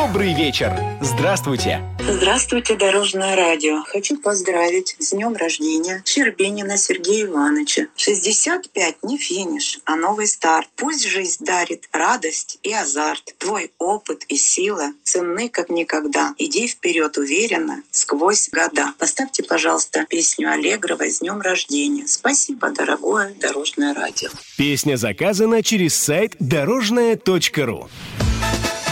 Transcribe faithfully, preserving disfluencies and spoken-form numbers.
Добрый вечер! Здравствуйте! Здравствуйте, Дорожное радио. Хочу поздравить с днем рождения Щербинина Сергея Ивановича. шестьдесят пять не финиш, а новый старт. Пусть жизнь дарит радость и азарт. Твой опыт и сила ценны как никогда. Иди вперед уверенно сквозь года. Поставьте, пожалуйста, песню Аллегровой с днем рождения. Спасибо, дорогое Дорожное радио. Песня заказана через сайт дорожное точка ру.